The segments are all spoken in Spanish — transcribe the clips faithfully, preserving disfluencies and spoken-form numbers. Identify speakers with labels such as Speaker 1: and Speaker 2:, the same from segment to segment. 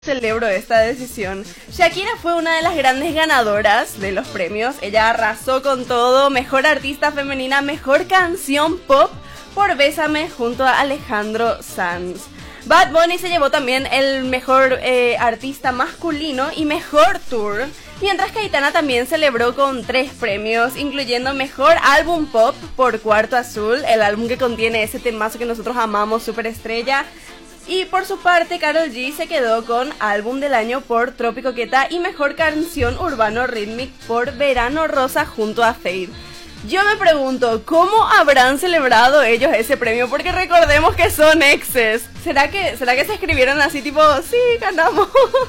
Speaker 1: Celebro esta decisión. Shakira fue una de las grandes ganadoras de los premios. Ella arrasó con todo. Mejor artista femenina, mejor canción pop por Bésame junto a Alejandro Sanz. Bad Bunny se llevó también el mejor eh, artista masculino y mejor tour. Mientras que Aitana también celebró con tres premios, incluyendo mejor álbum pop por Cuarto Azul, el álbum que contiene ese temazo que nosotros amamos, Superestrella. Y por su parte, Karol G se quedó con álbum del año por Trópico Quieta y mejor canción urbano rhythmic por Verano Rosa junto a Fade. Yo me pregunto, ¿cómo habrán celebrado ellos ese premio? Porque recordemos que son exes. ¿Será que, será que se escribieron así tipo, sí, ganamos?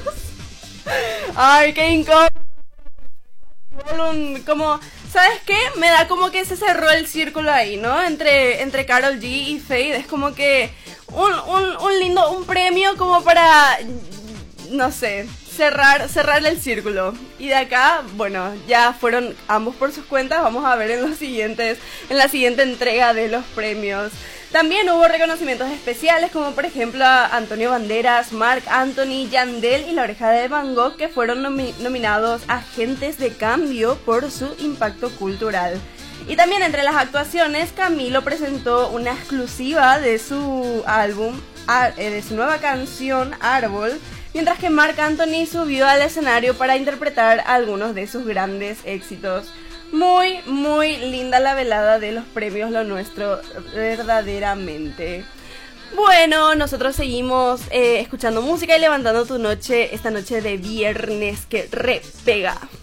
Speaker 1: Ay, qué incómodo. Como, ¿sabes qué? Me da como que se cerró el círculo ahí, ¿no? Entre, entre Karol G y Fade. Es como que un, un, un lindo, un premio como para, no sé, cerrar, cerrar el círculo. Y de acá, bueno, ya fueron ambos por sus cuentas. Vamos a ver en los siguientes, en la siguiente entrega de los premios. También hubo reconocimientos especiales, como por ejemplo a Antonio Banderas, Marc Anthony, Yandel y La Oreja de Van Gogh, que fueron nomi- nominados Agentes de Cambio por su impacto cultural. Y también entre las actuaciones, Camilo presentó una exclusiva de su álbum, de su nueva canción Árbol, mientras que Marc Anthony subió al escenario para interpretar algunos de sus grandes éxitos. Muy, muy linda la velada de los premios Lo Nuestro, verdaderamente. Bueno, nosotros seguimos eh, escuchando música y levantando tu noche esta noche de viernes que re pega.